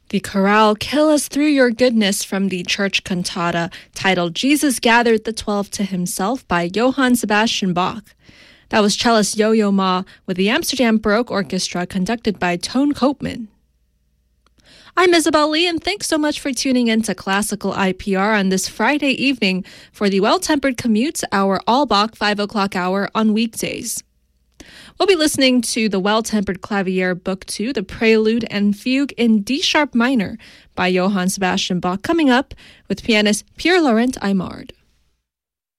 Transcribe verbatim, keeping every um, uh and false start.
The chorale Kill Us Through Your Goodness from the church cantata titled Jesus Gathered the Twelve to Himself by Johann Sebastian Bach. That was cellist Yo-Yo Ma with the Amsterdam Baroque Orchestra conducted by Tone Koopman. I'm Isabel Lee, and thanks so much for tuning in to Classical I P R on this Friday evening for the Well-Tempered Commute, our all-Bach five o'clock hour on weekdays. We'll be listening to the Well-Tempered Clavier Book two, the Prelude and Fugue in D-sharp minor by Johann Sebastian Bach, coming up with pianist Pierre-Laurent Aimard.